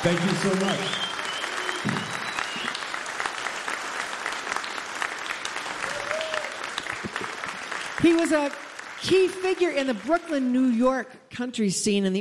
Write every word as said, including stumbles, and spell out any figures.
Thank you so much. He was a key figure in the Brooklyn, New York country scene in the